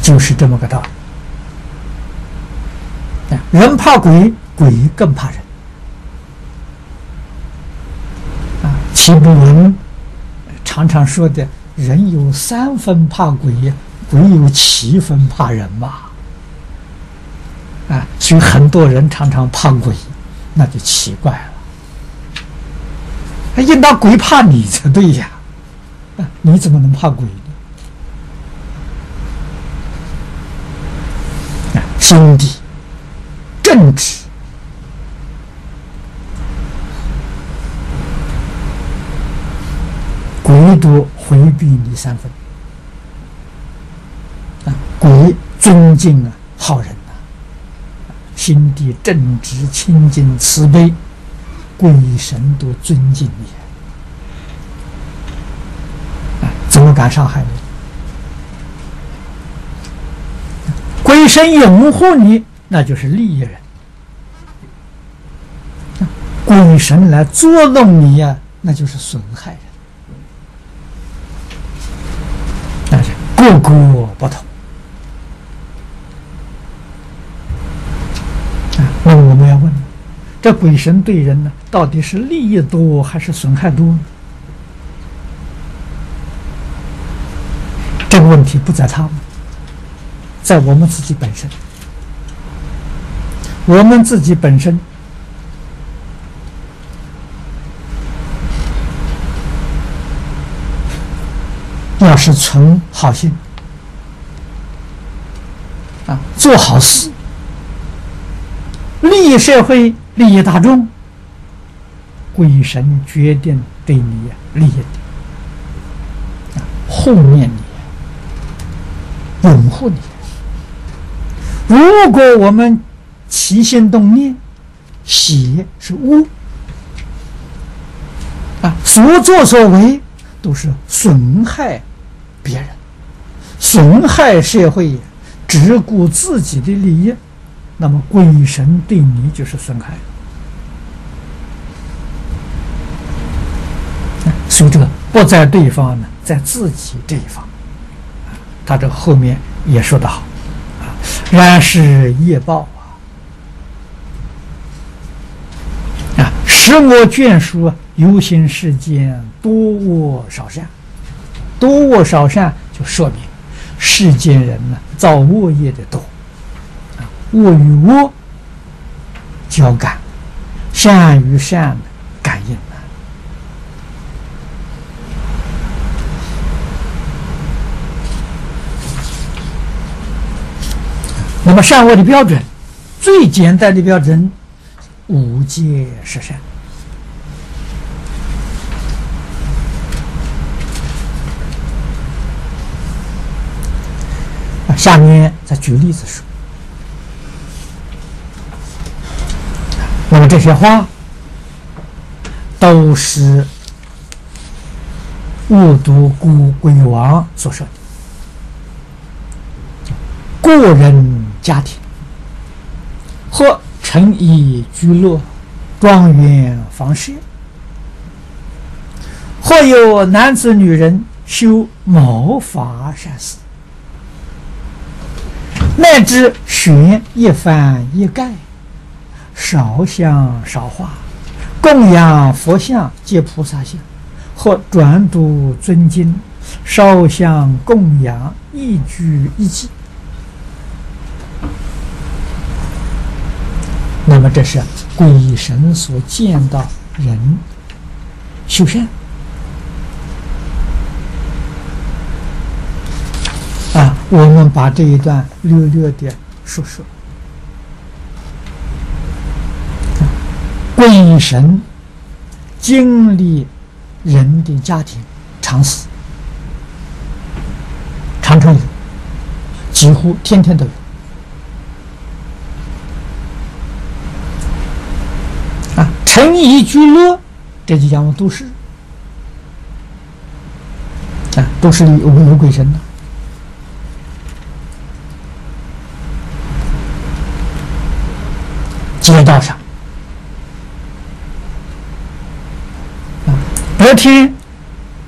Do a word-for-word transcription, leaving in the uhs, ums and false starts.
就是这么个道理。人怕鬼，鬼更怕人。啊，齐不文常常说的，人有三分怕鬼，鬼有七分怕人嘛。啊，所以很多人常常怕鬼，那就奇怪了。应当鬼怕你才对呀，啊，你怎么能怕鬼呢？啊，心地正直，鬼都回避你三分。啊，鬼尊敬啊好人呐，心地正直、清净、慈悲，鬼神都尊敬你。啊，怎么敢伤害你？鬼神拥护你，那就是利益人。鬼神来捉弄你呀、啊，那就是损害人。但是个个不同。啊，那么我们要问，这鬼神对人呢，到底是利益多还是损害多呢？这个问题不在他们，在我们自己本身。我们自己本身要是存好心啊，做好事，利益社会，利益大众，鬼神决定对你利益的，护念你，拥护你。如果我们起心动念，邪是恶啊，所作所为都是损害别人，损害社会，只顾自己的利益，那么鬼神对你就是损害。所以这个不在对方呢，在自己这一方。他这后面也说得好啊，然是业报啊，啊，使我眷属有心世间多恶少善。多恶少善就说明世间人呢造恶业的多，啊，恶与恶交感，善与善感应。那么善恶的标准，最简单的标准，五戒十善。下面再举例子说，那么这些话都是误读古鬼王所说的。个人家庭或城邑居乐、庄园房舍，或有男子女人修谋法善事，乃至选一幡一盖，少香少花，供养佛像及菩萨像，或转读尊经，烧香供养，一举一祭。那么这是鬼神所见到人修善啊，我们把这一段略略的说说。鬼神经历人的家庭常死，常常有，几乎天天都有。啊，城邑居乐，这就讲我都市啊，都市里有有鬼神的。街道上，啊，白天